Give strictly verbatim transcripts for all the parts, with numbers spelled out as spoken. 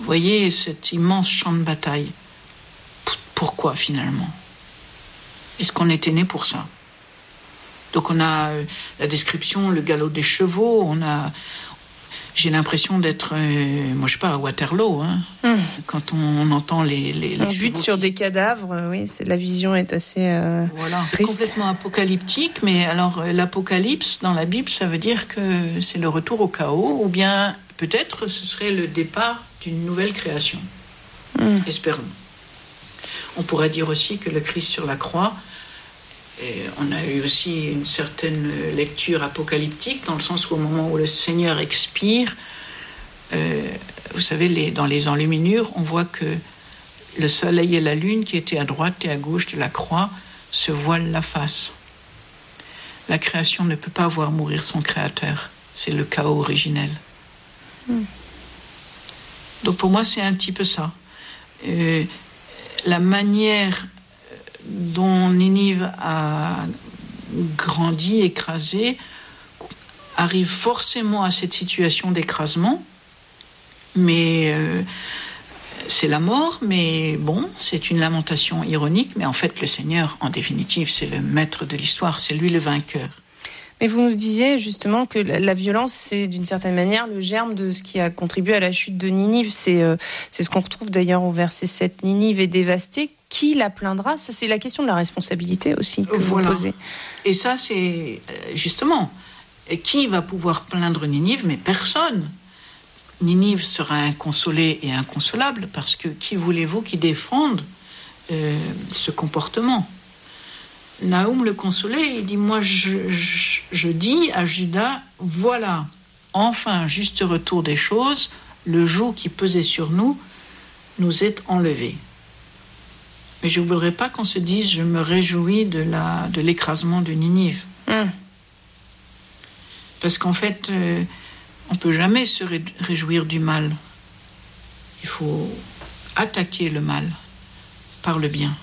Vous voyez cet immense champ de bataille. P- pourquoi finalement ? Est-ce qu'on était né pour ça ? Donc on a euh, la description, le galop des chevaux, on a... J'ai l'impression d'être, euh, moi je sais pas, à Waterloo, hein, mmh. quand on, on entend les, les, les on bute sur qui... des cadavres, oui, c'est, la vision est assez euh, voilà, triste. Complètement apocalyptique, mais alors euh, l'apocalypse dans la Bible, ça veut dire que c'est le retour au chaos, ou bien peut-être ce serait le départ d'une nouvelle création. Mmh. Espérons. On pourrait dire aussi que le Christ sur la croix, et on a eu aussi une certaine lecture apocalyptique, dans le sens où au moment où le Seigneur expire, euh, vous savez, les, dans les enluminures, on voit que le soleil et la lune, qui étaient à droite et à gauche de la croix, se voilent la face. La création ne peut pas voir mourir son créateur. C'est le chaos originel. Mm. Donc pour moi, c'est un petit peu ça. Euh, la manière dont Ninive a grandi, écrasé, arrive forcément à cette situation d'écrasement, mais euh, c'est la mort, mais bon, c'est une lamentation ironique, mais en fait le Seigneur, en définitive, c'est le maître de l'histoire, c'est lui le vainqueur. Mais vous nous disiez justement que la violence, c'est d'une certaine manière le germe de ce qui a contribué à la chute de Ninive. C'est, euh, c'est ce qu'on retrouve d'ailleurs au verset sept. Ninive est dévastée. Qui la plaindra ? Ça, c'est la question de la responsabilité aussi que voilà. vous posez. Et ça, c'est justement, qui va pouvoir plaindre Ninive ? Mais personne. Ninive sera inconsolée et inconsolable parce que qui voulez-vous qui défende euh, ce comportement ? Naoum le consolait, il dit, moi je, je, je dis à Judas, voilà, enfin, juste retour des choses, le joug qui pesait sur nous nous est enlevé. Mais je ne voudrais pas qu'on se dise, je me réjouis de, la, de l'écrasement de Ninive. Mm. Parce qu'en fait, euh, on ne peut jamais se ré- réjouir du mal. Il faut attaquer le mal par le bien.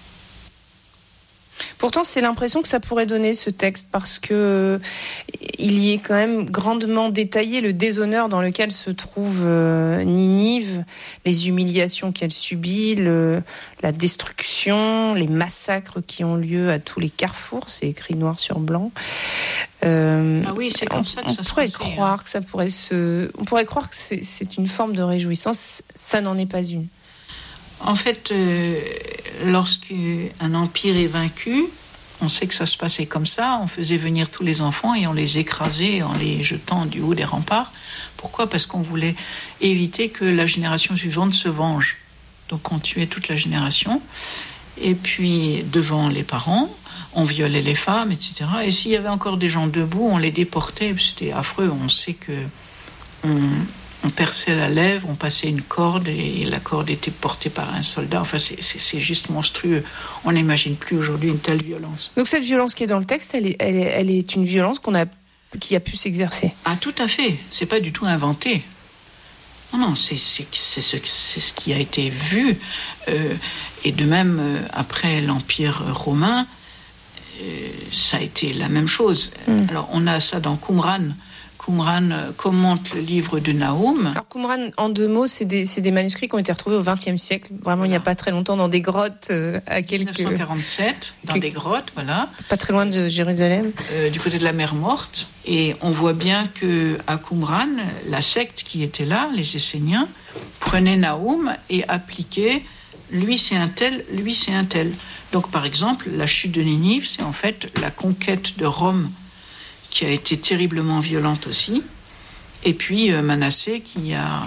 Pourtant, c'est l'impression que ça pourrait donner ce texte parce que il y est quand même grandement détaillé le déshonneur dans lequel se trouve euh, Ninive, les humiliations qu'elle subit, le, la destruction, les massacres qui ont lieu à tous les carrefours. C'est écrit noir sur blanc. Euh, ah oui, c'est comme on, ça que on ça se pourrait passait, croire hein. que ça pourrait se, on pourrait croire que c'est, c'est une forme de réjouissance. Ça n'en est pas une. En fait, euh, lorsqu'un empire est vaincu, on sait que ça se passait comme ça, on faisait venir tous les enfants et on les écrasait en les jetant du haut des remparts. Pourquoi ? Parce qu'on voulait éviter que la génération suivante se venge. Donc on tuait toute la génération. Et puis, devant les parents, on violait les femmes, et cetera. Et s'il y avait encore des gens debout, on les déportait. C'était affreux. On sait que... On, On perçait la lèvre, on passait une corde et la corde était portée par un soldat. Enfin, c'est, c'est, c'est juste monstrueux. On n'imagine plus aujourd'hui une telle violence. Donc cette violence qui est dans le texte, elle est, elle est, elle est une violence qu'on a, qui a pu s'exercer. Ah, tout à fait. C'est pas du tout inventé. Non, non, c'est, c'est, c'est, ce, c'est ce qui a été vu. Euh, et de même, euh, après l'Empire romain, euh, ça a été la même chose. Mm. Alors, on a ça dans Qumran. Qumran commente le livre de Naoum. Alors Qumran, en deux mots, c'est des, c'est des manuscrits qui ont été retrouvés au vingtième siècle, vraiment voilà. Il n'y a pas très longtemps, dans des grottes euh, à quelques... dix-neuf cent quarante-sept, dans que... des grottes, voilà. Pas très loin de Jérusalem. Euh, du côté de la mer Morte. Et on voit bien qu'à Qumran, la secte qui était là, les Esséniens, prenait Naoum et appliquait lui c'est un tel, lui c'est un tel. Donc par exemple, la chute de Ninive, c'est en fait la conquête de Rome qui a été terriblement violente aussi, et puis euh, Manassé qui a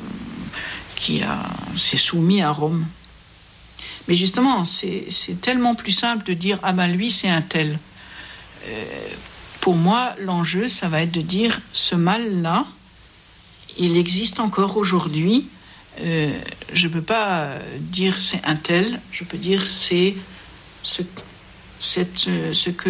qui a s'est soumis à Rome. Mais justement, c'est c'est tellement plus simple de dire ah ben lui c'est un tel. Euh, pour moi, l'enjeu, ça va être de dire ce mal-là, il existe encore aujourd'hui. Euh, je peux pas dire c'est un tel, je peux dire c'est ce cette ce que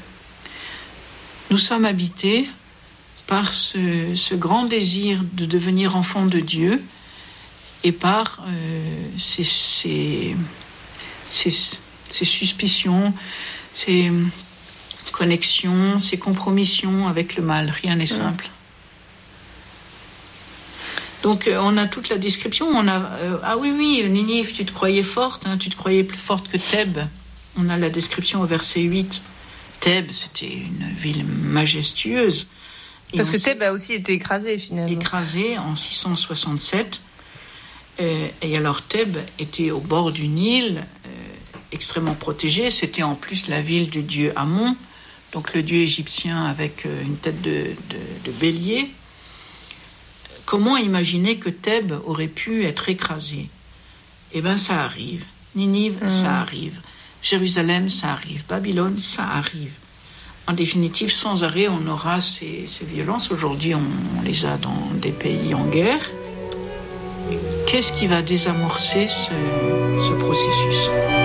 nous sommes habités par ce, ce grand désir de devenir enfants de Dieu et par euh, ces, ces, ces, ces suspicions, ces connexions, ces compromissions avec le mal. Rien n'est simple. Donc euh, on a toute la description. On a euh, ah oui oui Ninive, tu te croyais forte, hein, tu te croyais plus forte que Thèbes. On a la description au verset huit. Thèbes, c'était une ville majestueuse. Et Parce que Thèbes a aussi été écrasée finalement. Écrasée en six cent soixante-sept. Euh, et alors Thèbes était au bord du Nil, euh, extrêmement protégée. C'était en plus la ville du dieu Amon, donc le dieu égyptien avec euh, une tête de, de, de bélier. Comment imaginer que Thèbes aurait pu être écrasée ? Eh bien, ça arrive. Ninive, mmh. ça arrive. Jérusalem, ça arrive. Babylone, ça arrive. En définitive, sans arrêt, on aura ces, ces violences. Aujourd'hui, on, on les a dans des pays en guerre. Qu'est-ce qui va désamorcer ce, ce processus ?